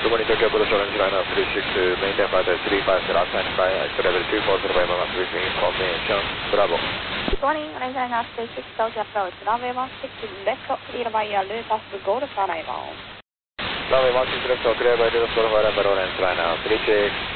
Good morning, Tokyo Police Orange Line 36, maintain flight 35, outside sky, expect level 240 by 136, information, Bravo. Good morning, Orange Line 36, Tokyo approach, runway 16 left, clear by Yalu, pass to go to arrival. Runway 16 left, clear by Yalu, Orange Line 36.